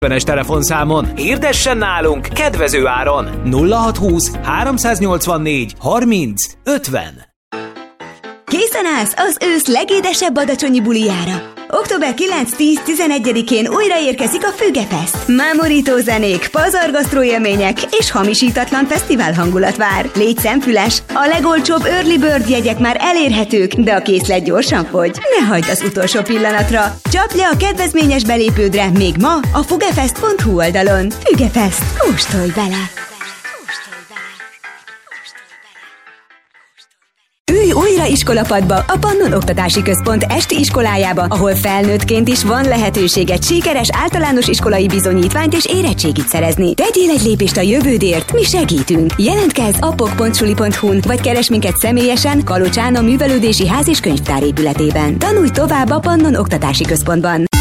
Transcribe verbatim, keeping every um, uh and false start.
es telefonszámon. Hirdessen nálunk kedvező áron. nulla hatszázhúsz háromszáznyolcvannégy harminc ötven. Készen állsz az ősz legédesebb adacsonyi bulijára. október kilenc-tíz-tizenegyedikén újra érkezik a Fügefest. Mámorító zenék, pazargasztró élmények és hamisítatlan fesztivál hangulat vár. Légy szemfüles, a legolcsóbb Early Bird jegyek már elérhetők, de a készlet gyorsan fogy. Ne hagyd az utolsó pillanatra. Csapd le a kedvezményes belépődre még ma a fugefest pont hu oldalon. Fügefest. Kóstolj bele! Ülj újra iskolapadba a Pannon Oktatási Központ esti iskolájába, ahol felnőttként is van lehetőséged sikeres általános iskolai bizonyítványt és érettségit szerezni. Tegyél egy lépést a jövődért, mi segítünk. Jelentkezz a pok pont suli pont hu-n, vagy keresd minket személyesen Kalocsán a Művelődési Ház és Könyvtár épületében. Tanulj tovább a Pannon Oktatási Központban.